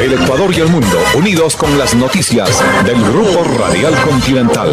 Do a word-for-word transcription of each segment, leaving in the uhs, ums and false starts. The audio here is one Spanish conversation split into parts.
El Ecuador y el mundo, unidos con las noticias del Grupo Radial Continental.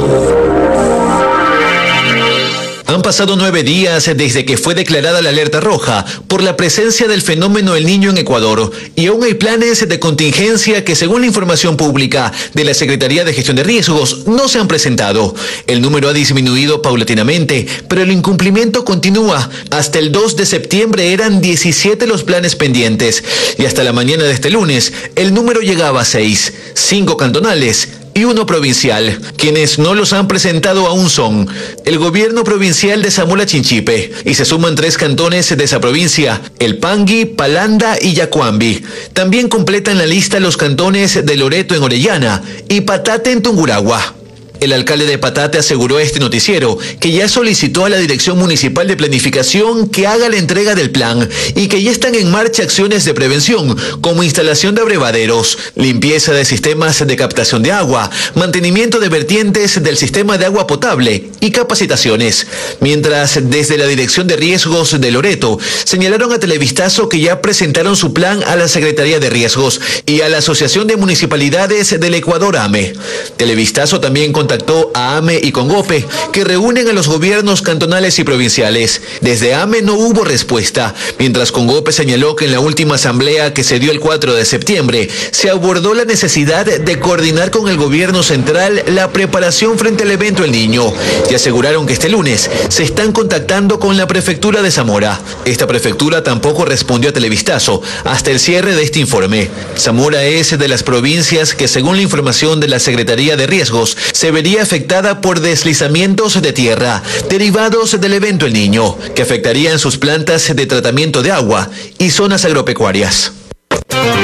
Han pasado nueve días desde que fue declarada la alerta roja por la presencia del fenómeno El Niño en Ecuador y aún hay planes de contingencia que, según la información pública de la Secretaría de Gestión de Riesgos, no se han presentado. El número ha disminuido paulatinamente, pero el incumplimiento continúa. Hasta el dos de septiembre eran diecisiete los planes pendientes y hasta la mañana de este lunes el número llegaba a seis, cinco cantonales y uno provincial. Quienes no los han presentado aún son el gobierno provincial de Zamora Chinchipe, y se suman tres cantones de esa provincia, El Pangui, Palanda y Yacuambi. También completan la lista los cantones de Loreto en Orellana y Patate en Tungurahua. El alcalde de Patate aseguró a este noticiero que ya solicitó a la Dirección Municipal de Planificación que haga la entrega del plan y que ya están en marcha acciones de prevención como instalación de abrevaderos, limpieza de sistemas de captación de agua, mantenimiento de vertientes del sistema de agua potable y capacitaciones. Mientras, desde la Dirección de Riesgos de Loreto señalaron a Televistazo que ya presentaron su plan a la Secretaría de Riesgos y a la Asociación de Municipalidades del Ecuador, A M E. Televistazo también contactó a A M E y Congope, que reúnen a los gobiernos cantonales y provinciales. Desde A M E no hubo respuesta, mientras Congope señaló que en la última asamblea que se dio el cuatro de septiembre se abordó la necesidad de coordinar con el gobierno central la preparación frente al evento El Niño, y aseguraron que este lunes se están contactando con la prefectura de Zamora. Esta prefectura tampoco respondió a Televistazo hasta el cierre de este informe. Zamora es de las provincias que, según la información de la Secretaría de Riesgos, se vería afectada por deslizamientos de tierra derivados del evento El Niño, que afectarían sus plantas de tratamiento de agua y zonas agropecuarias.